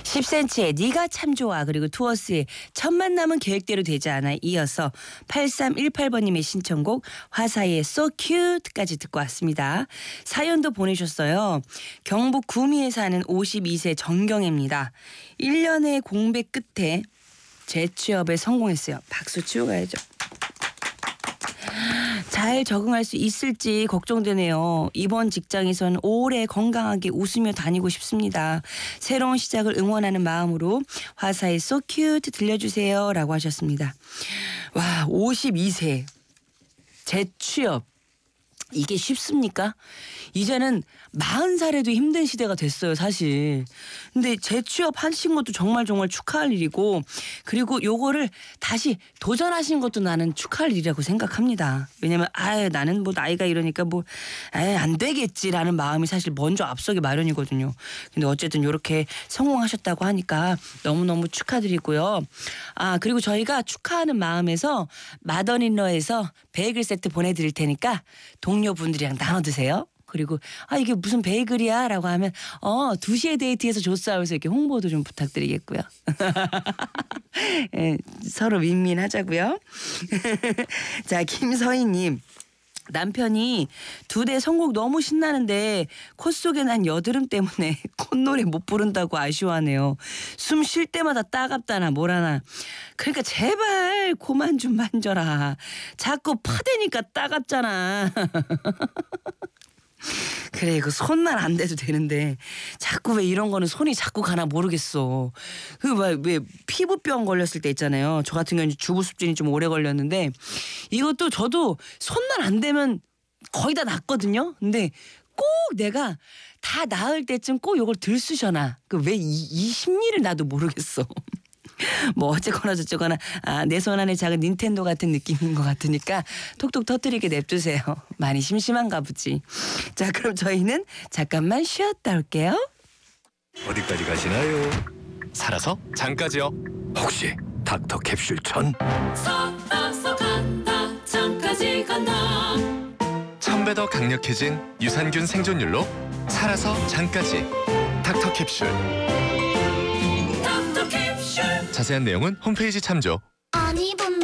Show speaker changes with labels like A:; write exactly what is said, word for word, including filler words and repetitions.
A: 십 센티미터의 네가 참 좋아 그리고 투어스의 첫 만남은 계획대로 되지 않아 이어서 팔삼일팔 번님의 신청곡 화사의 So Cute까지 듣고 왔습니다. 사연도 보내셨어요. 경북 구미에 사는 오십이 세 정경애입니다. 일 년의 공백 끝에 재취업에 성공했어요. 박수 치고 가야죠. 잘 적응할 수 있을지 걱정되네요. 이번 직장에선 오래 건강하게 웃으며 다니고 싶습니다. 새로운 시작을 응원하는 마음으로 화사의 So Cute 들려주세요 라고 하셨습니다. 와, 오십이 세 재취업 이게 쉽습니까? 이제는 마흔 살에도 힘든 시대가 됐어요, 사실. 근데 재취업 하신 것도 정말 정말 축하할 일이고, 그리고 요거를 다시 도전하신 것도 나는 축하할 일이라고 생각합니다. 왜냐면 아예 나는 뭐 나이가 이러니까 뭐 아예 안 되겠지라는 마음이 사실 먼저 앞서기 마련이거든요. 근데 어쨌든 요렇게 성공하셨다고 하니까 너무너무 축하드리고요. 아, 그리고 저희가 축하하는 마음에서 마더인러에서 베이글 세트 보내드릴 테니까 동료분들이랑 나눠 드세요. 그리고 아 이게 무슨 베이글이야 라고 하면 어 두 시에 데이트해서 줬어 하면서 이렇게 홍보도 좀 부탁드리겠고요. 예, 서로 윈윈하자고요. 자, 김서희님. 남편이 두 대 선곡 너무 신나는데 콧 속에 난 여드름 때문에 콧노래 못 부른다고 아쉬워하네요. 숨 쉴 때마다 따갑다나 뭐라나. 그러니까 제발 그만 좀 만져라. 자꾸 파대니까 따갑잖아. 그래 이거 손만 안 대도 되는데 자꾸 왜 이런 거는 손이 자꾸 가나 모르겠어. 그 왜 피부병 걸렸을 때 있잖아요. 저 같은 경우는 주부습진이 좀 오래 걸렸는데 이것도 저도 손만 안 대면 거의 다 낫거든요. 근데 꼭 내가 다 나을 때쯤 꼭 이걸 들쑤셔놔. 그 왜 이 이 심리를 나도 모르겠어. 뭐 어쨌거나 저쨌거나 아, 내 손 안에 작은 닌텐도 같은 느낌인 것 같으니까 톡톡 터뜨리게 냅두세요. 많이 심심한가 보지. 자, 그럼 저희는 잠깐만 쉬었다 올게요.
B: 어디까지 가시나요?
C: 살아서 장까지요.
B: 혹시 닥터 캡슐 전?
D: 살아서 간다 장까지 간다.
C: 천 배 더 강력해진 유산균 생존율로 살아서 장까지 닥터 캡슐.
D: 닥터 캡슐.
C: 자세한 내용은 홈페이지 참조.